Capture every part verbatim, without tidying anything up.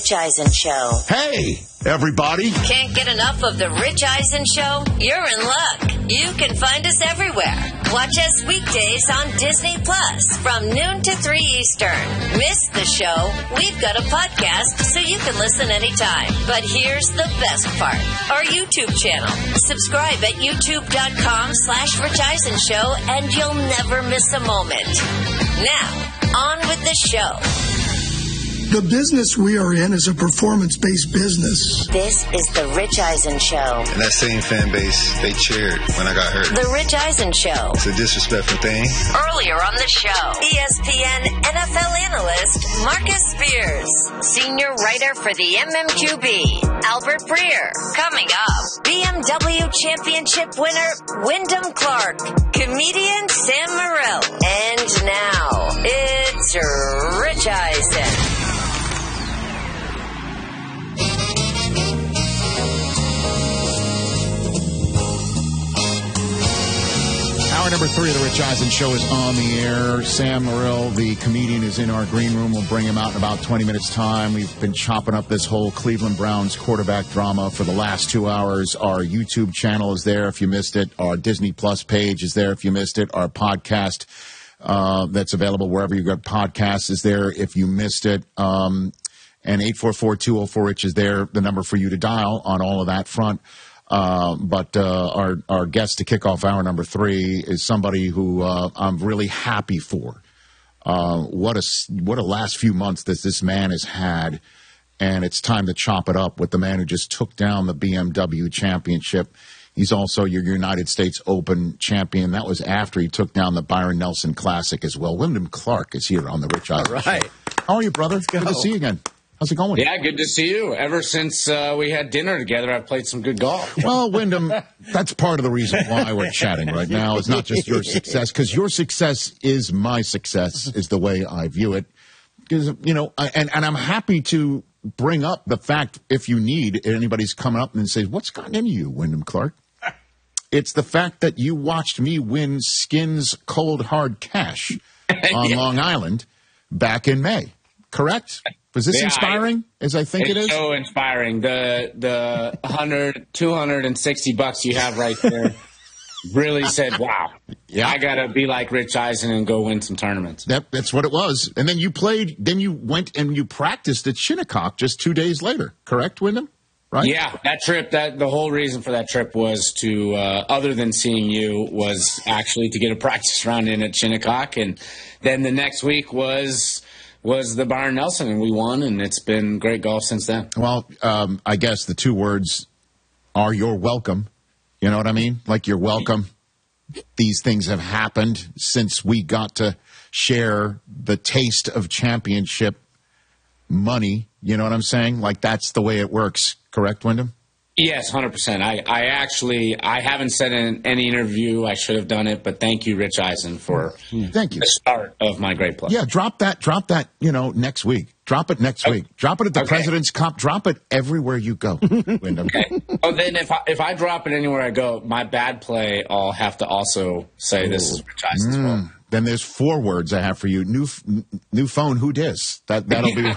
Rich Eisen Show. Hey, everybody. Can't get enough of the Rich Eisen Show? You're in luck. You can find us everywhere. Watch us weekdays on Disney Plus from noon to three Eastern. Miss the show? We've got a podcast so you can listen anytime. But here's the best part. Our YouTube channel. Subscribe at youtube.com slash Rich Eisen Show and you'll never miss a moment. Now, on with the show. The business we are in is a performance-based business. This is the Rich Eisen Show. And that same fan base, they cheered when I got hurt. The Rich Eisen Show. It's a disrespectful thing. Earlier on the show, E S P N N F L analyst Marcus Spears, senior writer for the M M Q B, Albert Breer. Coming up, B M W championship winner Wyndham Clark, comedian Sam Morril. And now, it's Rich Eisen. Hour number three of the Rich Eisen Show is on the air. Sam Morril, the comedian, is in our green room. We'll bring him out in about twenty minutes' time. We've been chopping up this whole Cleveland Browns quarterback drama for the last two hours. Our YouTube channel is there if you missed it. Our Disney Plus page is there if you missed it. Our podcast uh, that's available wherever you get podcasts is there if you missed it. Um, and eight four four, two oh four, Rich is there, the number for you to dial on all of that front. Uh, but uh, our our guest to kick off hour number three is somebody who uh, I'm really happy for. Uh, what a what a last few months that this man has had, and it's time to chop it up with the man who just took down the B M W championship. He's also your United States Open champion. That was after he took down the Byron Nelson Classic as well. Wyndham Clark is here on the Rich Eisen All right. Show. How are you, brother? Good to see you again. How's it going? Yeah, good to see you. Ever since uh, we had dinner together, I've played some good golf. Well, Wyndham, that's part of the reason why we're chatting right now. It's not just your success, because your success is my success, is the way I view it. Because, you know, I, and, and I'm happy to bring up the fact, if you need, anybody's coming up and says, what's gotten into you, Wyndham Clark? It's the fact that you watched me win Skins Cold Hard Cash on Yeah. Long Island back in May. Correct? Was this Yeah, inspiring, I, as I think it's it is? so inspiring. The the one hundred, two hundred sixty bucks you have right there really said, wow, Yeah. I got to be like Rich Eisen and go win some tournaments. That, that's what it was. And then you played, then you went and you practiced at Shinnecock just two days later. Correct, Wyndham? Right? Yeah, that trip, that the whole reason for that trip was to, uh, other than seeing you, was actually to get a practice round in at Shinnecock. And then the next week was... was the Byron Nelson, and we won, and it's been great golf since then. Well, um, I guess the two words are you're welcome. You know what I mean? Like you're welcome. These things have happened since we got to share the taste of championship money. You know what I'm saying? Like that's the way it works. Correct, Wyndham? Yes, one hundred percent. I, I actually, I haven't said in any interview I should have done it, but thank you, Rich Eisen, for thank you. the start of my great play. Yeah, drop that, drop that, you know, next week. Drop it next Oh, week. Drop it at the okay. President's Cup. Drop it everywhere you go, Wyndham. Okay. Oh, then if I, if I drop it anywhere I go, my bad play, I'll have to also say this is Rich Eisen's fault. Mm. Then there's four words I have for you. New new phone, who dis? That, that'll be...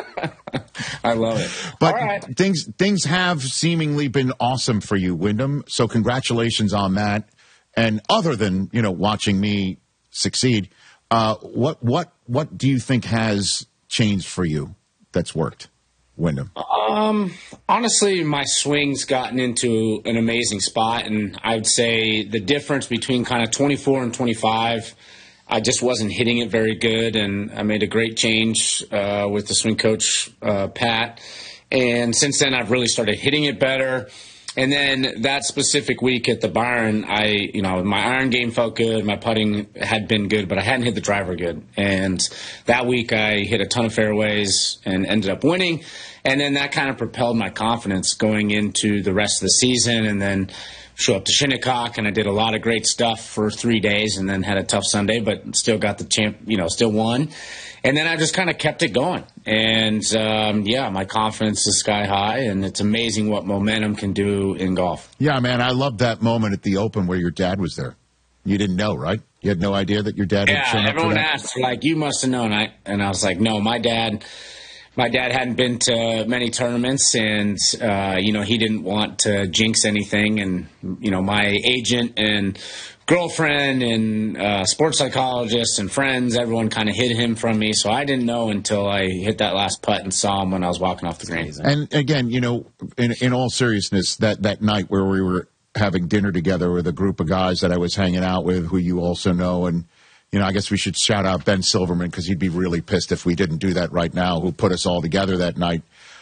I love it. But All right. things things have seemingly been awesome for you, Wyndham. So congratulations on that. And other than, you know, watching me succeed, uh, what what what do you think has changed for you that's worked, Wyndham? Um, honestly, my swing's gotten into an amazing spot, and I'd say the difference between kind of twenty-four and twenty-five, I just wasn't hitting it very good, and I made a great change uh, with the swing coach, uh, Pat. And since then, I've really started hitting it better. And then that specific week at the Byron, I, you know, my iron game felt good. My putting had been good, but I hadn't hit the driver good. And that week I hit a ton of fairways and ended up winning. And then that kind of propelled my confidence going into the rest of the season. And then show up to Shinnecock, and I did a lot of great stuff for three days and then had a tough Sunday, but still got the champ, you know, still won. And then I just kind of kept it going. And, um, yeah, my confidence is sky high, and it's amazing what momentum can do in golf. Yeah, man, I loved that moment at the Open where your dad was there. You didn't know, right? You had no idea that your dad had shown Yeah, up for everyone that? asked, like, you must have known. I, and I was like, no, my dad, my dad hadn't been to many tournaments, and uh, you know, he didn't want to jinx anything. And you know, my agent and girlfriend and uh, sports psychologist and friends, everyone kind of hid him from me. So I didn't know until I hit that last putt and saw him when I was walking off the green. And again, you know, in, in all seriousness, that, that night where we were having dinner together with a group of guys that I was hanging out with, who you also know, and you know, I guess we should shout out Ben Silverman, because he'd be really pissed if we didn't do that right now, who put us all together that night.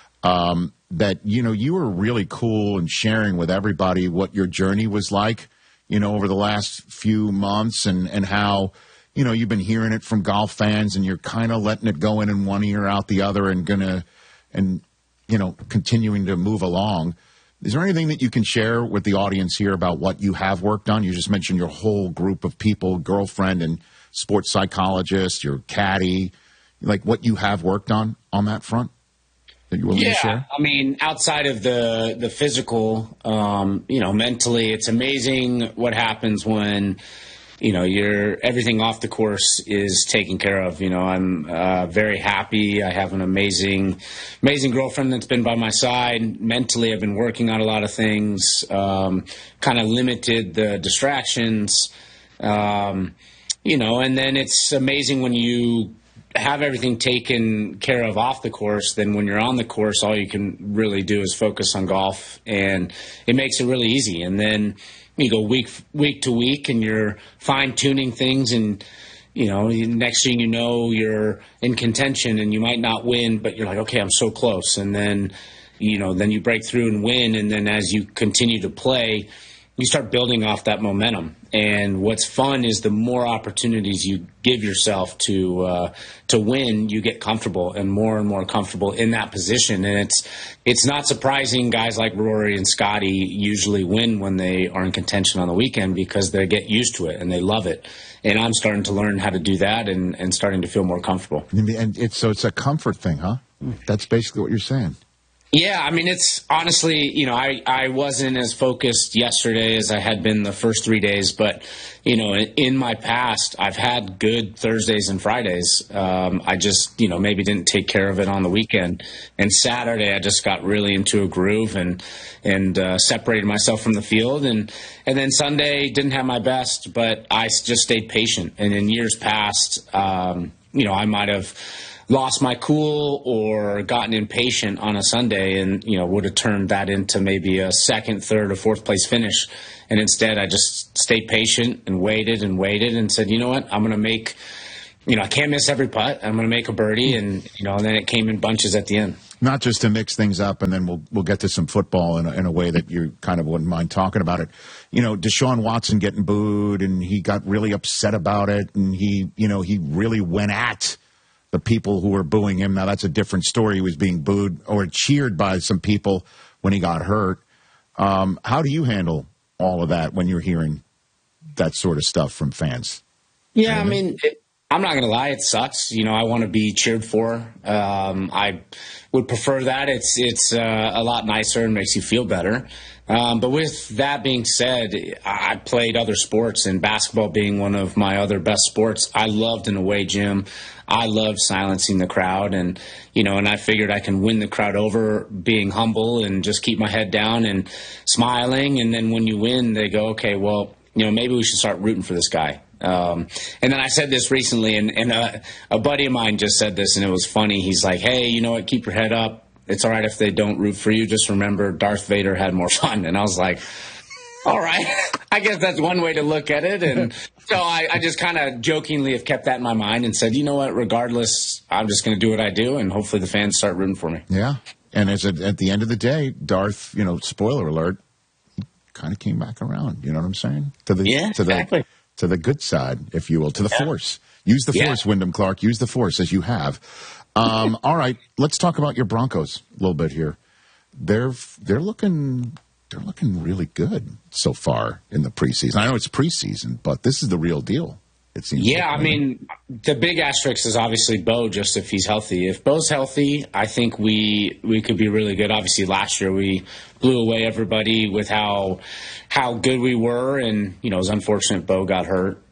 Um, that, you know, you were really cool and sharing with everybody what your journey was like, you know, over the last few months, and, and how, you know, you've been hearing it from golf fans, and you're kind of letting it go in in one ear, out the other, and gonna, and, you know, continuing to move along. Is there anything that you can share with the audience here about what you have worked on? You just mentioned your whole group of people, girlfriend and sports psychologist, your caddy, like what you have worked on on that front that you're willing yeah, to share? I mean, outside of the, the physical, um, you know, mentally, it's amazing what happens when, you know, you're, everything off the course is taken care of. You know, I'm uh, very happy. I have an amazing, amazing girlfriend that's been by my side. Mentally, I've been working on a lot of things, um, kind of limited the distractions, um, you know, and then it's amazing when you have everything taken care of off the course. Then when you're on the course, all you can really do is focus on golf, and it makes it really easy. And then you go week week to week, and you're fine tuning things, and you know, next thing you know, you're in contention, and you might not win, but you're like, okay, I'm so close. And then, you know, then you break through and win, and then as you continue to play, you start building off that momentum. And what's fun is the more opportunities you give yourself to uh, to win, you get comfortable and more and more comfortable in that position. And it's it's not surprising guys like Rory and Scotty usually win when they are in contention on the weekend, because they get used to it and they love it. And I'm starting to learn how to do that, and, and starting to feel more comfortable. And it's so it's a comfort thing, huh? That's basically what you're saying. Yeah, I mean, it's honestly, you know, I, I wasn't as focused yesterday as I had been the first three days. But, you know, in, in my past, I've had good Thursdays and Fridays. Um, I just, you know, maybe didn't take care of it on the weekend. And Saturday, I just got really into a groove and and uh, separated myself from the field. And, and then Sunday, didn't have my best, but I just stayed patient. And in years past, um, you know, I might have lost my cool or gotten impatient on a Sunday, and, you know, would have turned that into maybe a second, third, or fourth place finish. And instead, I just stayed patient and waited and waited and said, you know what, I'm going to make, you know, I can't miss every putt. I'm going to make a birdie. And, you know, and then it came in bunches at the end. Not just to mix things up, and then we'll we'll get to some football in a, in a way that you kind of wouldn't mind talking about it. You know, Deshaun Watson getting booed, and he got really upset about it, and he, you know, he really went at the people who were booing him. Now, that's a different story. He was being booed or cheered by some people when he got hurt. Um, how do you handle all of that when you're hearing that sort of stuff from fans? Yeah, I mean, it, I'm not going to lie. It sucks. You know, I want to be cheered for. Um, I would prefer that. It's it's uh, a lot nicer and makes you feel better. Um, but with that being said, I played other sports, and basketball being one of my other best sports, I loved an away gym. I loved silencing the crowd, and, you know, and I figured I can win the crowd over being humble and just keep my head down and smiling. And then when you win, they go, okay, well, you know, maybe we should start rooting for this guy. Um, and then I said this recently, and, and a, a buddy of mine just said this, and it was funny. He's like, hey, you know what, keep your head up. It's all right if they don't root for you. Just remember, Darth Vader had more fun. And I was like, all right, I guess that's one way to look at it. And so I, I just kind of jokingly have kept that in my mind and said, you know what, regardless, I'm just going to do what I do, and hopefully the fans start rooting for me. Yeah. And as a, at the end of the day, Darth, you know, spoiler alert, he kind of came back around. You know what I'm saying? To the, yeah, to the, exactly. To the good side, if you will, to the yeah. force. Use the yeah. force, Wyndham Clark. Use the force as you have. Um, all right, let's talk about your Broncos a little bit here. They're they're looking they're looking really good so far in the preseason. I know it's preseason, but this is the real deal. It seems. Yeah, like, I mean, the big asterisk is obviously Bo, just if he's healthy. If Bo's healthy, I think we we could be really good. Obviously, last year we blew away everybody with how how good we were, and you know, it was unfortunate Bo got hurt.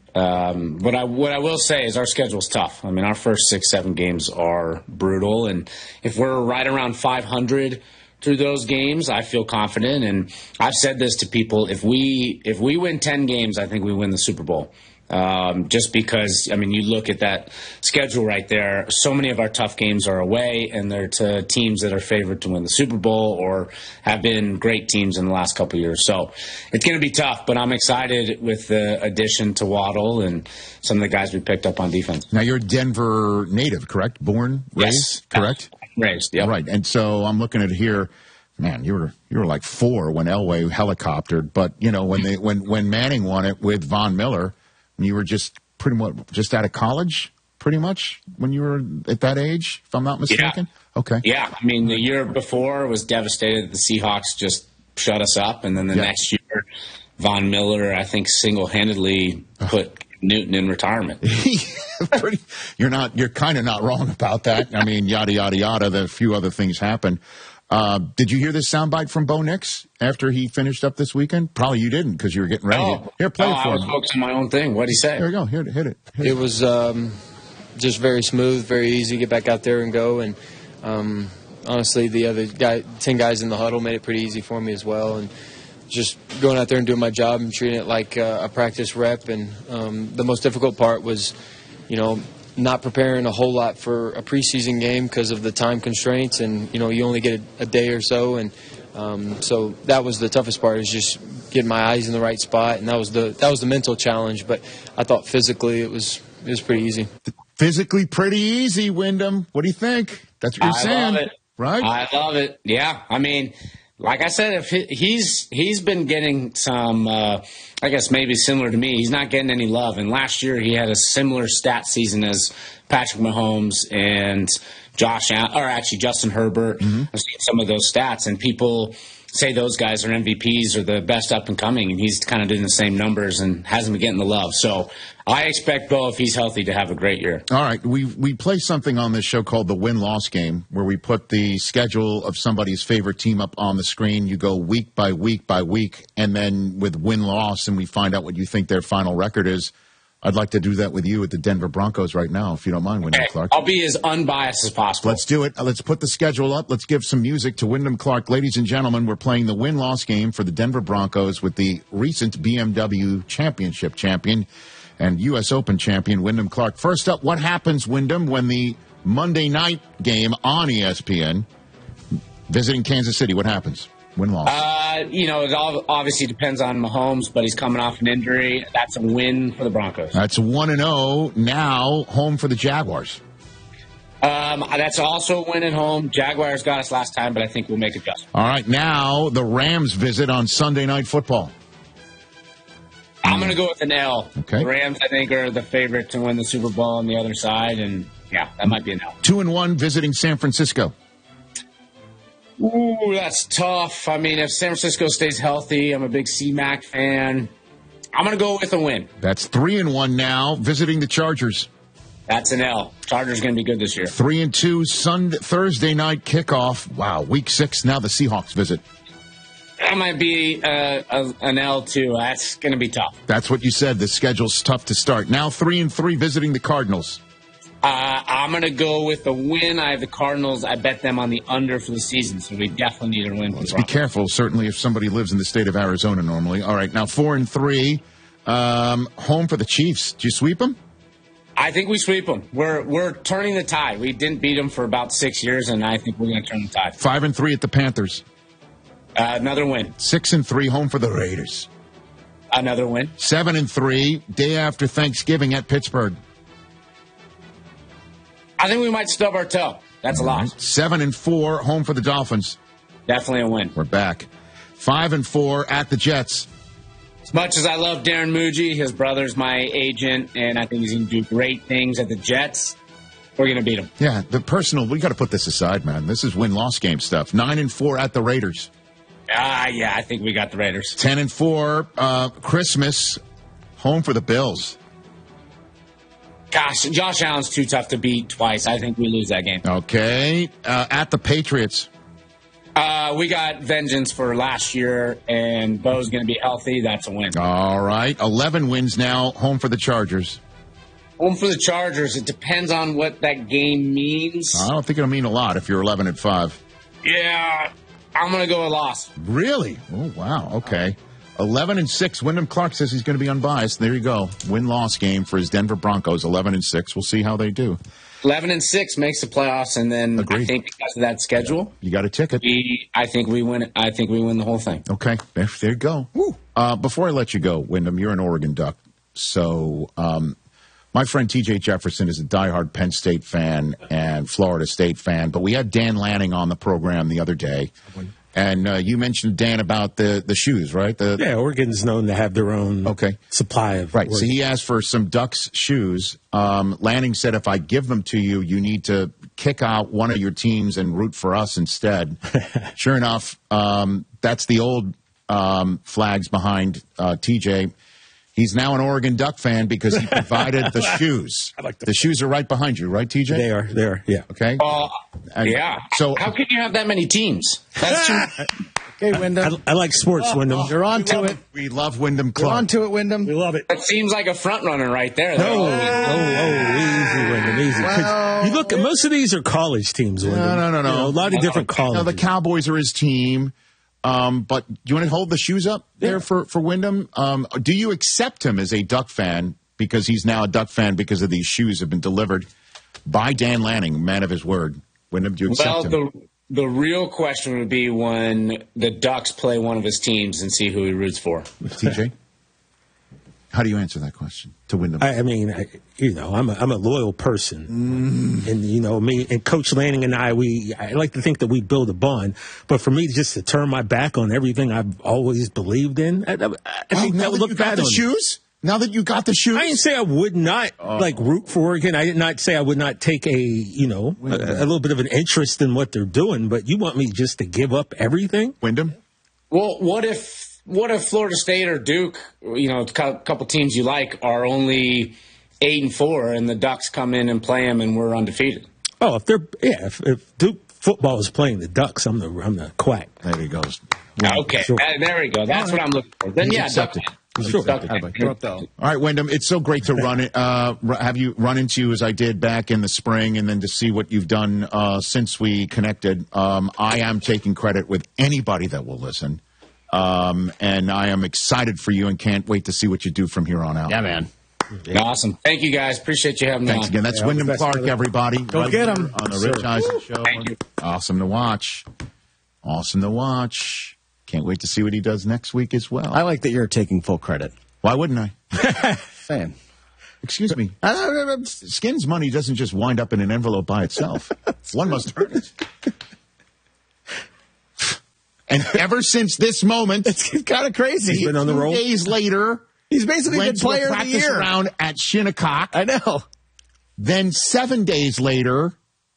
Um, but I, what I will say is our schedule's tough. I mean, our first six, seven games are brutal. And if we're right around five hundred through those games, I feel confident. And I've said this to people. If we if we win ten games, I think we win the Super Bowl. Um, just because, I mean, you look at that schedule right there, so many of our tough games are away, and they're to teams that are favored to win the Super Bowl or have been great teams in the last couple of years. So it's going to be tough, but I'm excited with the addition to Waddle and some of the guys we picked up on defense. Now, you're a Denver native, correct? Born, raised, yes. correct? Raised, yeah. Right, and so I'm looking at it here. Man, you were you were like four when Elway helicoptered, but, you know, when they when, when Manning won it with Von Miller, you were just pretty much just out of college, pretty much, when you were at that age, if I'm not mistaken? Yeah. Okay. Yeah. I mean, the year before was devastated. The Seahawks just shut us up. And then the yeah. next year, Von Miller, I think, single-handedly put Newton in retirement. pretty, you're not. You're kind of not wrong about that. I mean, yada, yada, yada. The few other things happened. Uh, did you hear this soundbite from Bo Nix after he finished up this weekend? Probably you didn't because you were getting ready. Oh, Here, play oh, it for I was him. focusing on my own thing. What did he say? Here you go. Here, hit it. Hit it was um, just very smooth, very easy to get back out there and go. And um, honestly, the other guy, ten guys in the huddle made it pretty easy for me as well. And just going out there and doing my job and treating it like uh, a practice rep. And um, the most difficult part was, you know, not preparing a whole lot for a preseason game because of the time constraints, and you know you only get a, a day or so, and um, so that was the toughest part, is just getting my eyes in the right spot, and that was the that was the mental challenge. But I thought physically it was it was pretty easy. Physically pretty easy, Wyndham. What do you think? That's what you're I saying, love it. Right? I love it. Yeah, I mean, like I said, if he, he's he's been getting some, uh, I guess maybe similar to me. He's not getting any love. And last year he had a similar stat season as Patrick Mahomes and Josh, Allen, or actually Justin Herbert. Mm-hmm. I've seen some of those stats, and people say those guys are M V Ps or the best up and coming, and he's kind of doing the same numbers and hasn't been getting the love. So I expect Bo, if he's healthy, to have a great year. All right. We we play something on this show called the win-loss game, where we put the schedule of somebody's favorite team up on the screen. You go week by week by week, and then with win-loss, and we find out what you think their final record is. I'd like to do that with you at the Denver Broncos right now, if you don't mind, Wyndham Okay. Clark. I'll be as unbiased as possible. Let's do it. Let's put the schedule up. Let's give some music to Wyndham Clark. Ladies and gentlemen, we're playing the win-loss game for the Denver Broncos with the recent B M W Championship champion and U S Open champion, Wyndham Clark. First up, what happens, Wyndham, when the Monday night game on E S P N, visiting Kansas City, what happens? Win-loss. Uh, you know, it all obviously depends on Mahomes, but he's coming off an injury. That's a win for the Broncos. That's one and oh now, home for the Jaguars. Um, that's also a win at home. Jaguars got us last time, but I think we'll make adjustments. All right, now the Rams visit on Sunday Night Football. I'm going to go with an L. Okay. The Rams, I think, are the favorite to win the Super Bowl on the other side, and yeah, that might be an L. Two and one visiting San Francisco. Ooh, that's tough. I mean, if San Francisco stays healthy, I'm a big C-Mac fan. I'm going to go with a win. That's three and one now, visiting the Chargers. That's an L. Chargers going to be good this year. Three and two, Sunday, Thursday night kickoff. Wow, week six. Now the Seahawks visit. That might be uh, a, an L too. That's going to be tough. That's what you said. The schedule's tough to start. Now three and three, visiting the Cardinals. Uh, I'm going to go with the win. I have the Cardinals. I bet them on the under for the season, so we definitely need a win. Let's be careful, certainly, if somebody lives in the state of Arizona normally. All right, now four and three, um, home for the Chiefs. Do you sweep them? I think we sweep them. We're we're turning the tide. We didn't beat them for about six years, and I think we're going to turn the tide. Five and three at the Panthers. Uh, another win. Six and three, home for the Raiders. Another win. Seven and three, day after Thanksgiving at Pittsburgh. I think we might stub our toe. That's a loss. Seven and four, home for the Dolphins. Definitely a win. We're back. Five and four at the Jets. As much as I love Darren Muji, his brother's my agent, and I think he's going to do great things at the Jets. We're going to beat him. Yeah, the personal, we got to put this aside, man. This is win-loss game stuff. Nine and four at the Raiders. Ah, uh, yeah, I think we got the Raiders. Ten and four, uh, Christmas, home for the Bills. Gosh, Josh Allen's too tough to beat twice. I think we lose that game. Okay. Uh, at the Patriots. Uh, we got vengeance for last year, and Bo's going to be healthy. That's a win. All right. eleven wins now. Home for the Chargers. Home for the Chargers. It depends on what that game means. I don't think it'll mean a lot if you're eleven and five. Yeah, I'm going to go with loss. Really? Oh, wow. Okay. eleven and six. Wyndham Clark says he's going to be unbiased. There you go. Win-loss game for his Denver Broncos. eleven and six. We'll see how they do. eleven and six makes the playoffs, and then Agreed. I think because of that schedule, you got a ticket. We, I think we win. I think we win the whole thing. Okay, there, there you go. Uh, before I let you go, Wyndham, you're an Oregon Duck, so um, my friend T J Jefferson is a diehard Penn State fan and Florida State fan. But we had Dan Lanning on the program the other day. And uh, you mentioned, Dan, about the, the shoes, right? The, yeah, Oregon's known to have their own okay. supply of Right, Oregon. So he asked for some Ducks shoes. Um, Lanning said, if I give them to you, you need to kick out one of your teams and root for us instead. Sure enough, um, that's the old um, flags behind uh, T J. He's now an Oregon Duck fan because he provided the shoes. I like the, the shoes are right behind you, right, T J? They are, they are, yeah. Okay. Uh, and yeah. So how can you have that many teams? That's too. Okay, Wyndham. I, I like sports, oh, Wyndham. Oh, you're on to it. We love Wyndham Clark. You're on to it, Wyndham. We love it. That seems like a front runner right there. No, oh, oh, easy, Wyndham, easy. Well, you look, most of these are college teams, Wyndham. No, no, no, no. You know, a lot of different colleges. No, the Cowboys are his team. Um, but do you want to hold the shoes up there yeah. for, for Wyndham? Um, do you accept him as a Duck fan because he's now a Duck fan because of these shoes have been delivered by Dan Lanning, man of his word? Wyndham, do you accept well, him? The, the real question would be when the Ducks play one of his teams and see who he roots for. T J? How do you answer that question to Wyndham? I, I mean, I, you know, I'm a, I'm a loyal person, mm. and you know me and Coach Lanning and I. We I like to think that we build a bond, but for me just to turn my back on everything I've always believed in, I, I, I well, think now that would that look you bad got the on shoes. Now that you got the shoes, I didn't say I would not oh. like root for Oregon. I did not say I would not take a you know a, a little bit of an interest in what they're doing. But you want me just to give up everything, Wyndham? Well, what if? What if Florida State or Duke, you know, a couple teams you like, are only eight and four, and the Ducks come in and play them, and we're undefeated? Oh, if they're yeah, if, if Duke football is playing the Ducks, I'm the I'm the quack. There he goes. Okay, sure. uh, there we go. That's what I'm looking for. Then yeah, Duck. Sure. All right, Wyndham, it's so great to run it, uh, have you run into you as I did back in the spring, and then to see what you've done uh, since we connected. Um, I am taking credit with anybody that will listen. Um, and I am excited for you and can't wait to see what you do from here on out. Yeah, man. Yeah. Awesome. Thank you, guys. Appreciate you having me Thanks on. again. That's yeah, Wyndham Clark, everybody. Go right get him. On the Rich Eisen Show. Thank you. Awesome to watch. Awesome to watch. Can't wait to see what he does next week as well. I like that you're taking full credit. Why wouldn't I? Saying. Excuse me. Skin's money doesn't just wind up in an envelope by itself. One must earn it. And ever since this moment, it's kind of crazy. He's been on the roll. Days later, he's basically been player of the year. Around at Shinnecock. I know. Then seven days later,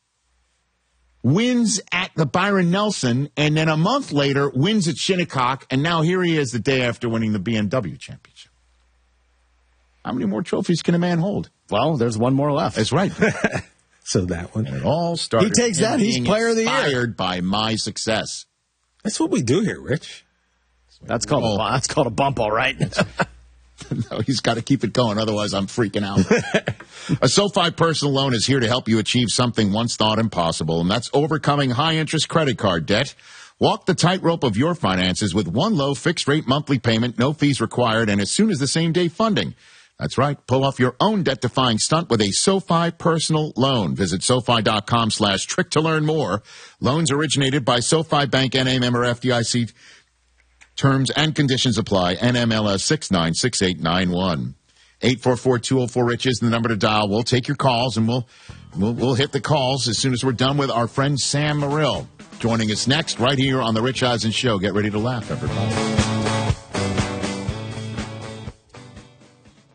wins at the Byron Nelson, and then a month later, wins at Shinnecock, and now here he is the day after winning the B M W championship. How many more trophies can a man hold? Well, there's one more left. That's right. So that one. And it all started. He takes that. He's player of the year. Inspired by my success. That's what we do here, Rich. That's called oh. a, that's called a bump, all right. No, he's got to keep it going, otherwise I'm freaking out. A SoFi personal loan is here to help you achieve something once thought impossible, and that's overcoming high-interest credit card debt. Walk the tightrope of your finances with one low fixed-rate monthly payment, no fees required, and as soon as the same-day funding. That's right. Pull off your own debt-defying stunt with a SoFi personal loan. Visit SoFi.com slash trick to learn more. Loans originated by SoFi Bank, N A member F D I C. Terms and conditions apply. N M L S six nine six eight nine one. eight four four, two oh four, RICH is the number to dial. We'll take your calls, and we'll, we'll, we'll hit the calls as soon as we're done with our friend Sam Morrill. Joining us next right here on The Rich Eisen Show. Get ready to laugh, everybody. Are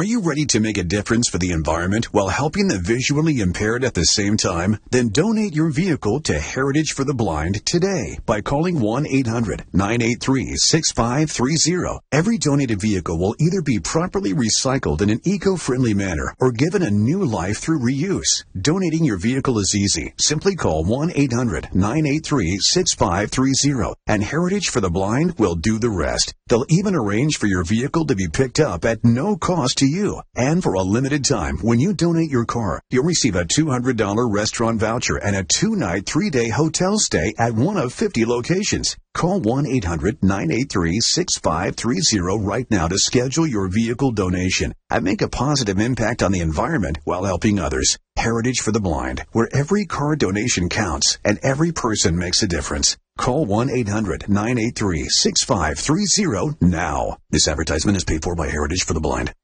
Are you ready to make a difference for the environment while helping the visually impaired at the same time? Then donate your vehicle to Heritage for the Blind today by calling one eight hundred nine eight three six five three zero. Every donated vehicle will either be properly recycled in an eco-friendly manner or given a new life through reuse. Donating your vehicle is easy. Simply call one eight hundred nine eight three six five three zero and Heritage for the Blind will do the rest. They'll even arrange for your vehicle to be picked up at no cost to you. And for a limited time, when you donate your car, you'll receive a two hundred dollars restaurant voucher and a two-night, three-day hotel stay at one of fifty locations. Call one eight hundred nine eight three six five three zero right now to schedule your vehicle donation and make a positive impact on the environment while helping others. Heritage for the Blind, where every car donation counts and every person makes a difference. Call one eight hundred nine eight three six five three zero now. This advertisement is paid for by Heritage for the Blind.